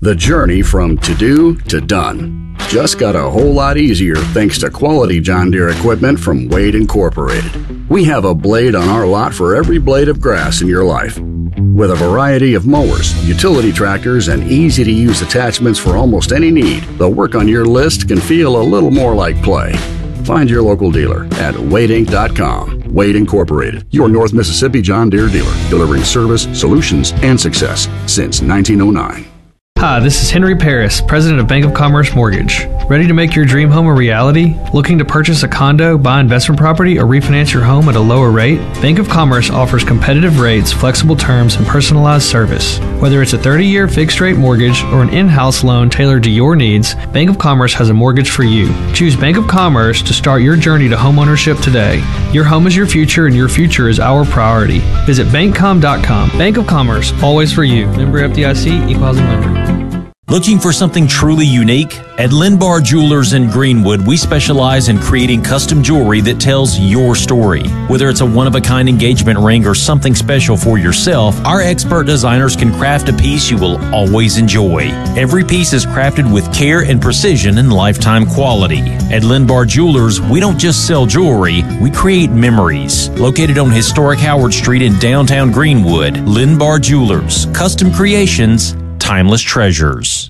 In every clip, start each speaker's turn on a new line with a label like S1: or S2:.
S1: The journey from to-do to done just got a whole lot easier thanks to quality John Deere equipment from Wade Incorporated. We have a blade on our lot for every blade of grass in your life. With a variety of mowers, utility tractors, and easy-to-use attachments for almost any need, the work on your list can feel a little more like play. Find your local dealer at wadeinc.com. Wade Incorporated, your North Mississippi John Deere dealer, delivering service, solutions, and success since 1909.
S2: Hi, this is Henry Paris, president of Bank of Commerce Mortgage. Ready to make your dream home a reality? Looking to purchase a condo, buy investment property, or refinance your home at a lower rate? Bank of Commerce offers competitive rates, flexible terms, and personalized service. Whether it's a 30-year fixed-rate mortgage or an in-house loan tailored to your needs, Bank of Commerce has a mortgage for you. Choose Bank of Commerce to start your journey to homeownership today. Your home is your future, and your future is our priority. Visit bankcom.com. Bank of Commerce, always for you. Member FDIC, equal housing lender.
S3: Looking for something truly unique? At Linbar Jewelers in Greenwood, we specialize in creating custom jewelry that tells your story. Whether it's a one-of-a-kind engagement ring or something special for yourself, our expert designers can craft a piece you will always enjoy. Every piece is crafted with care and precision and lifetime quality. At Linbar Jewelers, we don't just sell jewelry, we create memories. Located on historic Howard Street in downtown Greenwood, Linbar Jewelers, custom creations, timeless treasures.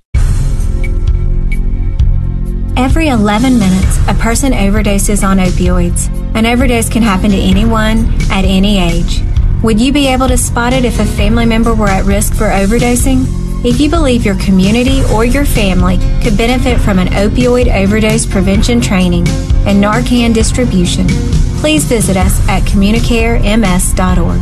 S4: Every 11 minutes, a person overdoses on opioids. An overdose can happen to anyone at any age. Would you be able to spot it if a family member were at risk for overdosing? If you believe your community or your family could benefit from an opioid overdose prevention training and Narcan distribution, please visit us at communicarems.org.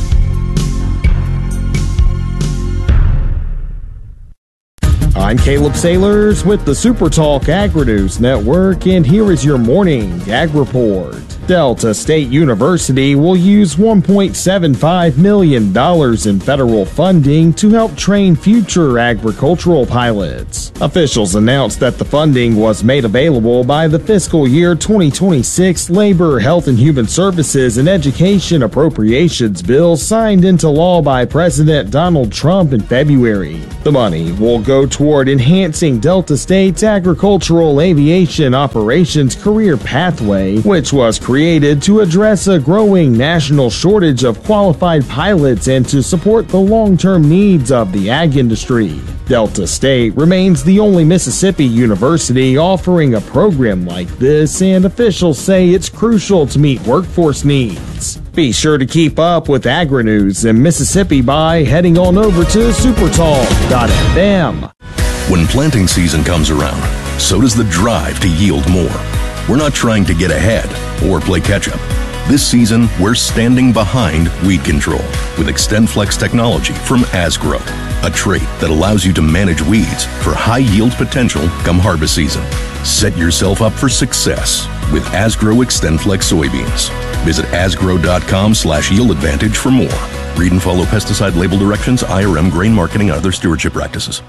S5: I'm Caleb Sailors with the Super Talk Agri-News Network, and here is your morning Ag Report. Delta State University will use $1.75 million in federal funding to help train future agricultural pilots. Officials announced that the funding was made available by the fiscal year 2026 Labor, Health and Human Services and Education Appropriations Bill signed into law by President Donald Trump in February. The money will go toward enhancing Delta State's agricultural aviation operations career pathway, which was created to address a growing national shortage of qualified pilots and to support the long-term needs of the ag industry. Delta State remains the only Mississippi university offering a program like this, and officials say it's crucial to meet workforce needs. Be sure to keep up with Agri-News in Mississippi by heading on over to supertalk.fm.
S6: When planting season comes around, so does the drive to yield more. We're not trying to get ahead or play catch-up. This season, we're standing behind weed control with XtendFlex technology from Asgrow, a trait that allows you to manage weeds for high yield potential come harvest season. Set yourself up for success with Asgrow XtendFlex soybeans. Visit asgrow.com/yield advantage for more. Read and follow pesticide label directions, IRM, grain marketing, and other stewardship practices.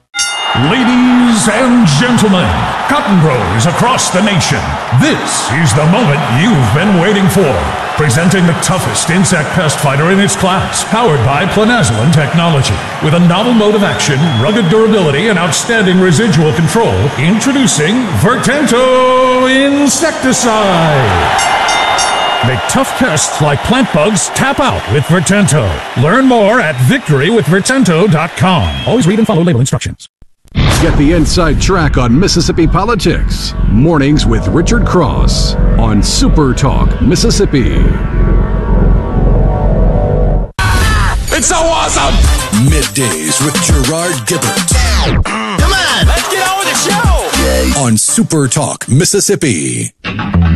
S7: Ladies and gentlemen, cotton growers across the nation, this is the moment you've been waiting for. Presenting the toughest insect pest fighter in its class, powered by Planazoin technology. With a novel mode of action, rugged durability, and outstanding residual control, introducing Vertento Insecticide. Make tough pests like plant bugs tap out with Vertento. Learn more at victorywithvertento.com. Always read and follow label instructions.
S8: Get the inside track on Mississippi politics. Mornings with Richard Cross on Super Talk Mississippi.
S9: It's so awesome! Middays with Gerard Gibbert.
S10: Come on, let's get on with the show!
S9: On Super Talk Mississippi.